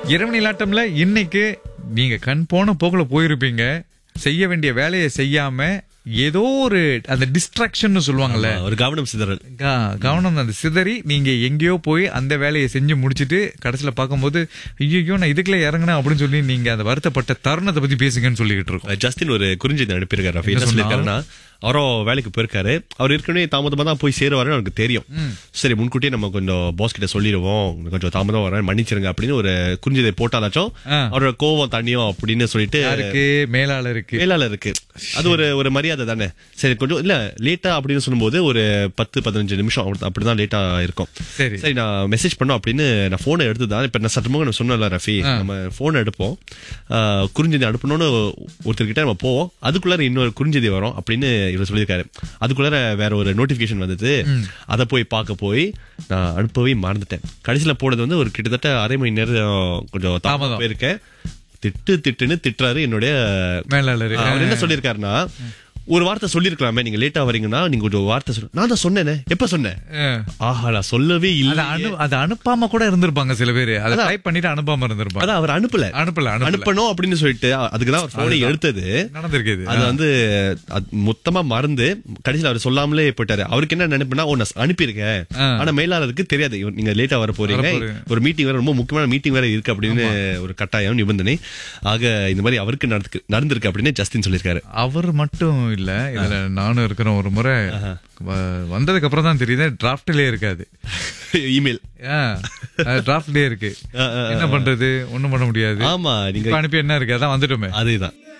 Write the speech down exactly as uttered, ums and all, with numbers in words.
இரவு நிலாட்டம்ல இன்னைக்கு நீங்க கண் போன போக்குல போயிருப்பீங்க, செய்ய வேண்டிய வேலையை செய்யாம ஏதோ ஒரு அந்த டிஸ்ட்ராக்ஷன் சொல்லுவாங்கல்ல, ஒரு கவனம் சிதறல், கவனம் அந்த சிதறி நீங்க எங்கேயோ போய் அந்த வேலையை செஞ்சு முடிச்சிட்டு கடைசியில பார்க்கும்போது ஐயோ நான் இதுக்குள்ள இறங்கினேன் அப்படின்னு சொல்லி நீங்க அந்த வருத்தப்பட்ட தருணத்தை பத்தி பேசுங்கன்னு சொல்லிக்கிட்டு இருக்கோம். ஜஸ்டின் ஒரு குறிஞ்செய்தி அனுப்பியிருக்காரு. ரஃபி என்ன சொல்லியிருக்காருன்னா, அவரும் வேலைக்கு போயிருக்காரு. அவர் ஏற்கனவே தாமதமா தான் போய் சேருவாருன்னு அவருக்கு தெரியும். சரி, முன்கூட்டியே நம்ம கொஞ்சம் பாஸ் கிட்ட சொல்லிடுவோம், கொஞ்சம் தாமதம் வரேன் மன்னிச்சிருங்க அப்படின்னு ஒரு குறிஞ்சதை போட்டாலாச்சும் அவரோட கோவம் தண்ணியும் அப்படின்னு சொல்லிட்டு மேலாளருக்கு மேலாளருக்கு அது ஒரு ஒரு மரியாதை தானே. சரி, கொஞ்சம் இல்ல லேட்டா அப்படின்னு சொல்லும்போது ஒரு பத்து பதினஞ்சு நிமிஷம் அப்படிதான் லேட்டா இருக்கும். சரி, நான் மெசேஜ் பண்ணோம் அப்படின்னு நான் போனை எடுத்துதான். இப்ப நான் சட்டமாக நான் சொன்னல ரஃபி, நம்ம போனை எடுப்போம், குறிஞ்செய்தி அனுப்பணும்னு ஒருத்தர்கிட்ட நம்ம போவோம், அதுக்குள்ளார இன்னொரு குறிஞ்செய்தி வரும் அப்படின்னு இவர் சொல்லியிருக்காரு. அதுக்குள்ளார வேற ஒரு நோட்டிபிகேஷன் வந்தது. அதை போய் பார்க்க போய் நான் அனுப்பவே மறந்துட்டேன். கடைசியில போனது வந்து ஒரு கிட்டத்தட்ட அரை மணி நேரம் கொஞ்சம் தாமதம் போயிருக்கேன். திட்டு திட்டுன்னு திட்டுறாரு என்னுடைய மேலாளர். அவர் என்ன சொல்லியிருக்காருன்னா, ஒரு வார்த்தை சொல்லிருக்கலாமே, நீங்க லேட்டா வரீங்கன்னா நீங்க ஒரு வார்த்தை சொல்ல. நான் தான் சொன்னேனே, எப்ப சொன்னேன்? ஆஹா, நான் சொல்லவே இல்ல. அது அனுப்பாம கூட இருந்திருப்பாங்க சில பேரு, அதை டைப் பண்ணிட்டு அனுப்பாம இருந்திருப்பாங்க. அதான் அவர் அனுப்பல அனுப்பல அனுப்பணும் அப்படின்னு சொல்லிட்டு அதுக்குதான் அவர் போனை எடுத்தது நடந்திருக்குது. அது வந்து மொத்தமா மறந்து கடைசியில் அவர் சொல்லாமலே போயிட்டாரு. அவருக்கு என்ன நினைப்புனா, ஒன்னு அனுப்பியிருக்கேன், ஆனா மேலாளருக்கு தெரியாது நீங்க லேட்டா வர போறீங்க, ஒரு மீட்டிங் வேற, ரொம்ப முக்கியமான மீட்டிங் வேற இருக்கு அப்படின்னு ஒரு கட்டாயம் நிபந்தனை. ஆக இந்த மாதிரி அவருக்கு நடந்திருக்கு அப்படின்னு ஜஸ்டின் சொல்லியிருக்காரு. அவர் மட்டும் இல்ல, இதுல நானும் இருக்கிற ஒரு முறை வந்ததுக்கு அப்புறம் தான் தெரியுது டிராஃப்ட்லயே இருக்காது இமெயில், டிராஃப்ட்லயே இருக்கு. என்ன பண்றது, ஒண்ணும் பண்ண முடியாது. ஆமா, நீங்க அனுப்பி என்ன இருக்கு, அதான் வந்துட்டோமே. அதேதான்.